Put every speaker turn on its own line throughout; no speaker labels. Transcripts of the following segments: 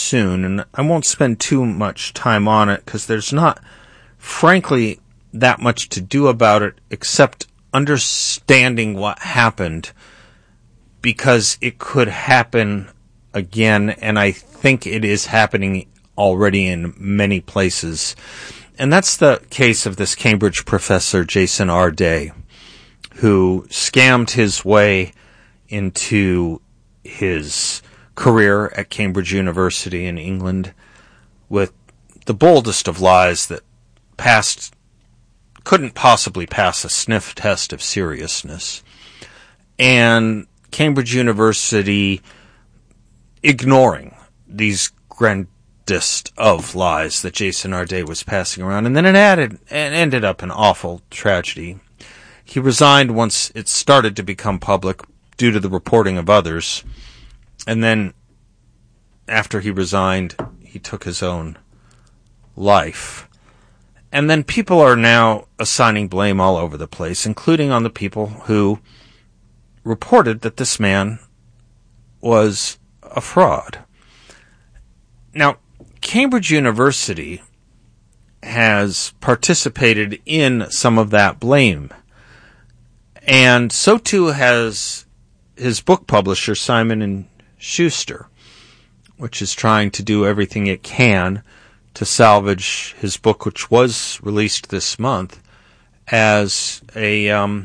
soon, and I won't spend too much time on it because there's not, frankly, that much to do about it except understanding what happened, because it could happen again, and I think it is happening already in many places. And that's the case of this Cambridge professor, Jason R. Day, who scammed his way into his career at Cambridge University in England with the boldest of lies that couldn't possibly pass a sniff test of seriousness. And Cambridge University ignoring these grandest of lies that Jason R. Day was passing around. And then it ended up an awful tragedy. He resigned once it started to become public due to the reporting of others. And then after he resigned, he took his own life. And then people are now assigning blame all over the place, including on the people who reported that this man was a fraud. Now, Cambridge University has participated in some of that blame, and so too has his book publisher, Simon & Schuster, which is trying to do everything it can to salvage his book, which was released this month, as an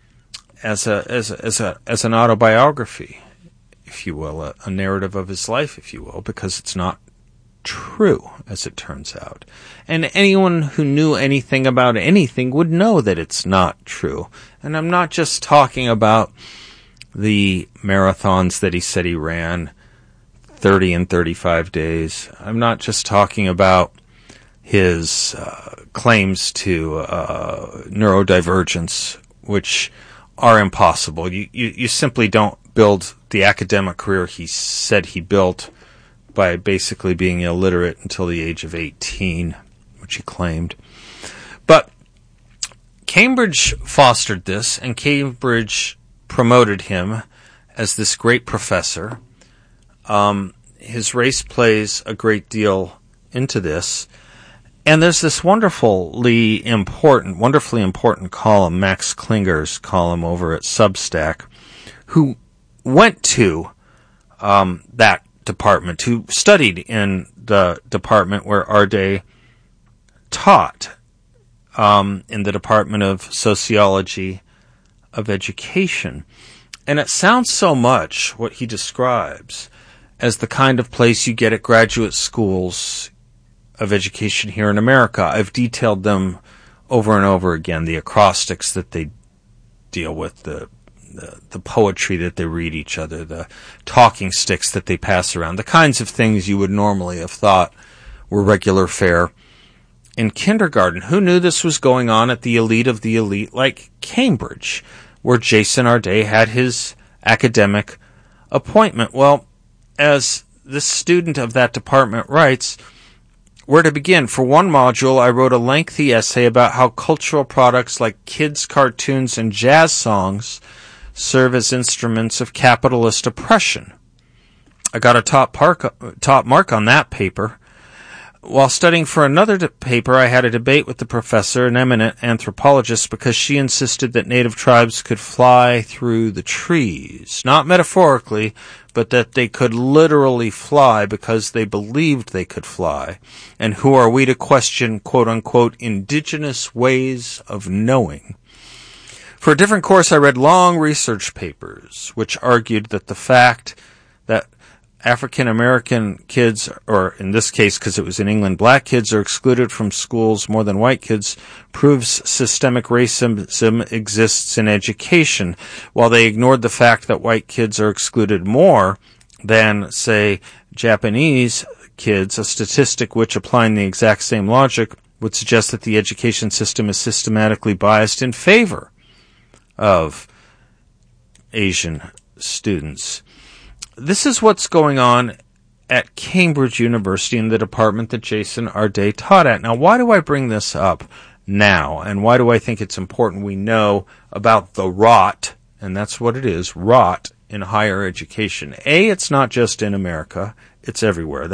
autobiography, if you will, a narrative of his life, if you will, because it's not true, as it turns out. And anyone who knew anything about anything would know that it's not true. And I'm not just talking about the marathons that he said he ran, 30 and 35 days. I'm not just talking about his claims to neurodivergence, which are impossible. You simply don't build the academic career he said he built by basically being illiterate until the age of 18, which he claimed. But Cambridge fostered this, and Cambridge promoted him as this great professor. His race plays a great deal into this. And there's this wonderfully important column, Max Klinger's column over at Substack, who went to that department, who studied in the department where R. Day taught, in the Department of Sociology of Education. And it sounds so much, what he describes, as the kind of place you get at graduate schools of education here in America. I've detailed them over and over again, the acrostics that they deal with, the poetry that they read each other, the talking sticks that they pass around, the kinds of things you would normally have thought were regular fare in kindergarten. Who knew this was going on at the elite of the elite like Cambridge, where Jason R. Day had his academic appointment? Well, as this student of that department writes, where to begin? For one module, I wrote a lengthy essay about how cultural products like kids' cartoons and jazz songs serve as instruments of capitalist oppression. I got a top mark on that paper. While studying for another paper, I had a debate with the professor, an eminent anthropologist, because she insisted that native tribes could fly through the trees. Not metaphorically, but that they could literally fly because they believed they could fly. And who are we to question, quote-unquote, indigenous ways of knowing? For a different course, I read long research papers which argued that the fact that African American kids, or in this case, because it was in England, black kids are excluded from schools more than white kids, proves systemic racism exists in education, while they ignored the fact that white kids are excluded more than, say, Japanese kids, a statistic which, applying the exact same logic, would suggest that the education system is systematically biased in favor of Asian students. This is what's going on at Cambridge University in the department that Jason R. Day taught at. Now, why do I bring this up now? And why do I think it's important we know about the rot, and that's what it is, rot in higher education? A, it's not just in America, it's everywhere.